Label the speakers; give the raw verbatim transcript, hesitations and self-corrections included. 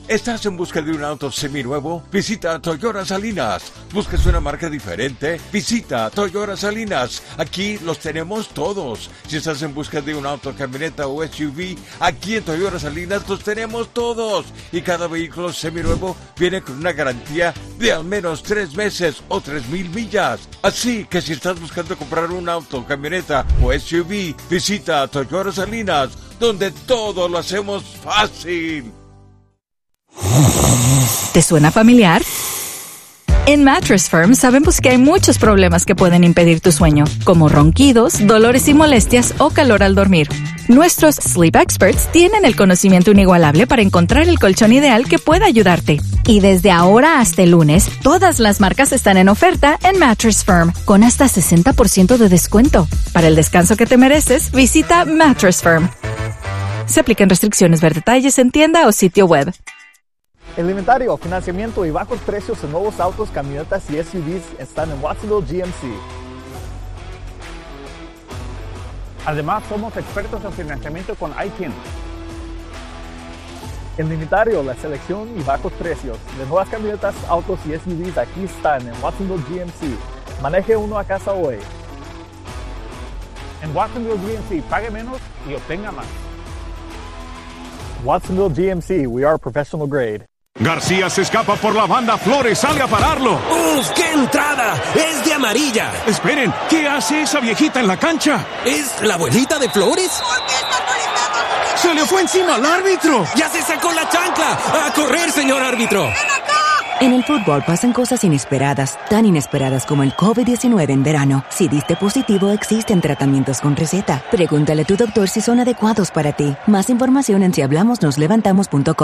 Speaker 1: ¿Estás en busca de un auto seminuevo? Visita Toyota Salinas. ¿Buscas una marca diferente? Visita Toyota Salinas. Aquí los tenemos todos. Si estás en busca de un auto, camioneta o S U V, aquí en Toyota Salinas los tenemos todos. Y cada vehículo seminuevo viene con una garantía de al menos tres meses o tres mil millas. Así que si estás buscando comprar un auto, camioneta o S U V, visita Toyota Salinas, donde todo lo hacemos fácil.
Speaker 2: ¿Te suena familiar? En Mattress Firm sabemos que hay muchos problemas que pueden impedir tu sueño, como ronquidos, dolores y molestias o calor al dormir. Nuestros Sleep Experts tienen el conocimiento inigualable para encontrar el colchón ideal que pueda ayudarte. Y desde ahora hasta el lunes, todas las marcas están en oferta en Mattress Firm, con hasta sesenta por ciento de descuento. Para el descanso que te mereces, visita Mattress Firm. Se aplican restricciones. Ver detalles en tienda o sitio web.
Speaker 3: El inventario, financiamiento y bajos precios en nuevos autos, camionetas y S U Vs están en Watsonville G M C. Además, somos expertos en financiamiento con I T I N. El inventario, la selección y bajos precios de nuevas camionetas, autos y S U Vs aquí están en Watsonville G M C. Maneje uno a casa hoy. En Watsonville G M C, pague menos y obtenga más. Watsonville G M C, we are professional grade.
Speaker 4: García se escapa por la banda, Flores sale a pararlo.
Speaker 5: ¡Uf, qué entrada! ¡Es de amarilla!
Speaker 4: Esperen, ¿qué hace esa viejita en la cancha?
Speaker 5: ¿Es la abuelita de Flores?
Speaker 6: ¿Por qué está molestando?
Speaker 4: ¡Se le fue encima al árbitro!
Speaker 5: ¡Ya se sacó la chancla! ¡A correr, señor árbitro!
Speaker 6: ¡Ven acá!
Speaker 7: En el fútbol pasan cosas inesperadas, tan inesperadas como el COVID diecinueve en verano. Si diste positivo, existen tratamientos con receta. Pregúntale a tu doctor si son adecuados para ti. Más información en si hablamos nos levantamos punto com.